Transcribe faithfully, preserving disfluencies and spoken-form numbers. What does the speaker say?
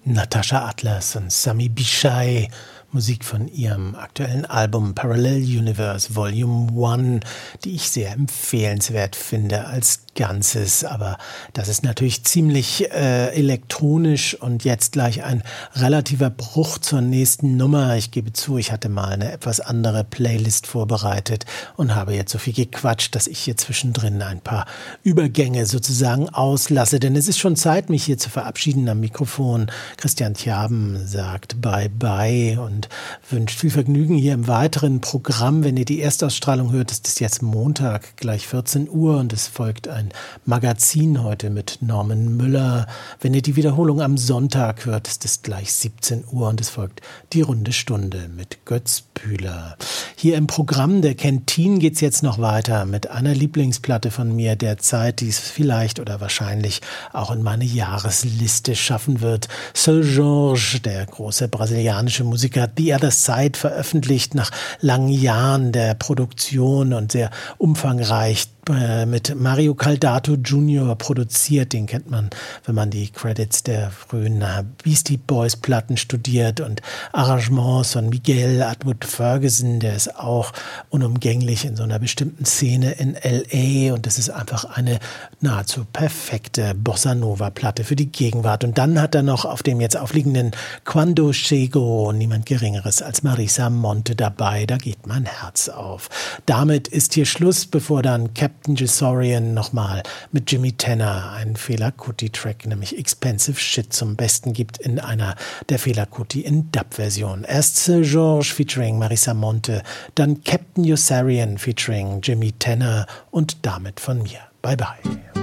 Natasha Atlas und Sami Bishai, Musik von ihrem aktuellen Album Parallel Universe Volume eins, die ich sehr empfehlenswert finde als Ganzes, aber das ist natürlich ziemlich äh, elektronisch und jetzt gleich ein relativer Bruch zur nächsten Nummer. Ich gebe zu, ich hatte mal eine etwas andere Playlist vorbereitet und habe jetzt so viel gequatscht, dass ich hier zwischendrin ein paar Übergänge sozusagen auslasse, denn es ist schon Zeit, mich hier zu verabschieden am Mikrofon. Christian Tjaben sagt Bye Bye und wünscht viel Vergnügen hier im weiteren Programm. Wenn ihr die Erstausstrahlung hört, ist es jetzt Montag, gleich vierzehn Uhr und es folgt ein Magazin heute mit Norman Müller. Wenn ihr die Wiederholung am Sonntag hört, ist es gleich siebzehn Uhr und es folgt die Runde Stunde mit Götz Bühler. Hier im Programm der Canteen geht es jetzt noch weiter mit einer Lieblingsplatte von mir der Zeit, die es vielleicht oder wahrscheinlich auch in meine Jahresliste schaffen wird. Seu Jorge, der große brasilianische Musiker, hat The Other Side veröffentlicht nach langen Jahren der Produktion und sehr umfangreich mit Mario Caldato Junior produziert. Den kennt man, wenn man die Credits der frühen Beastie Boys Platten studiert und Arrangements von Miguel Atwood Ferguson, der ist auch unumgänglich in so einer bestimmten Szene in L A und das ist einfach eine nahezu perfekte Bossa Nova Platte für die Gegenwart. Und dann hat er noch auf dem jetzt aufliegenden Quando Chego niemand Geringeres als Marisa Monte dabei. Da geht mein Herz auf. Damit ist hier Schluss, bevor dann Captain Jesorian nochmal mit Jimmy Tanner einen Fela Kuti-Track, nämlich Expensive Shit, zum Besten gibt in einer der Fela Kuti in Dub-Version. Erst Seu Jorge featuring Marisa Monte, dann Captain Jesorian featuring Jimmy Tanner und damit von mir. Bye bye.